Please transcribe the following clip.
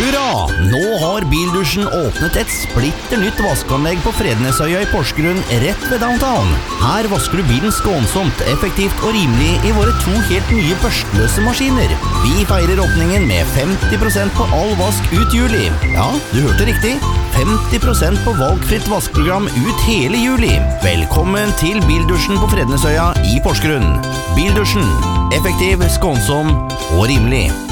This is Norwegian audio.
Hurra! Nå har Bildusjen åpnet et splitter nytt vaskeanlegg på Frednesøya i Porsgrunn, rett ved downtown. Her vasker du bilen skånsomt, effektivt og rimelig i våre 2 helt nye børstløse maskiner. Vi feirer åpningen med 50% på all vask ut juli. Ja, du hørte riktig. 50% på valgfritt vaskeprogram ut hele juli. Velkommen til Bildusjen på Frednesøya i Porsgrunn. Bildusjen. Effektiv, skånsom og rimelig.